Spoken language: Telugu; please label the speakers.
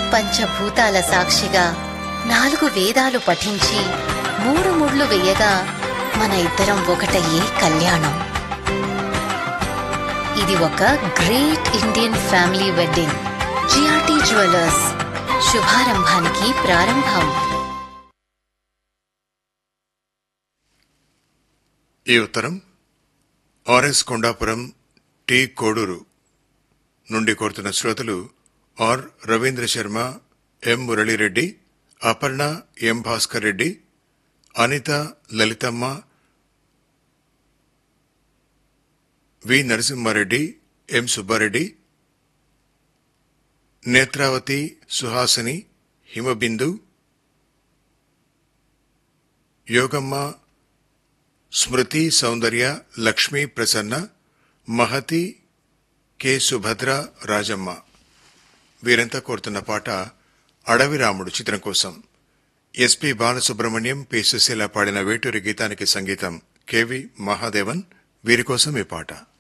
Speaker 1: పంచభూతాల సాక్షిగా 4 వేదాలు పఠించి 3 ముళ్ళు వేయగా మన ఇద్దరం ఒకటయ్యే కళ్యాణం. ఇది ఒక great Indian family wedding. GRT jewellers, శుభారంభానికి ప్రారంభం.
Speaker 2: ఈ ఉత్తరం ఆర్ఎస్ కొండాపురం, టి కోడూరు నుండి కోరుతున్న శ్రోతలు are Ravindra Sharma, M Murali Reddy, Aparna, M Bhaskar Reddy, Anitha, Lalithamma, we Narasimha Reddy, M Subbareddy, Netravati, Suhasini, Himabindu, యోగమ్మ, Smriti, Soundarya, Lakshmi, Prasanna, Mahathi, K Subhadra, Rajamma. వీరంతా కోరుతున్న పాట అడవి రాముడు చిత్రం కోసం. ఎస్పి బాలసుబ్రహ్మణ్యం, పి సుశీల పాడిన వేటూరి గీతానికి సంగీతం కెవి మహాదేవన్. వీరి కోసం ఈ పాట.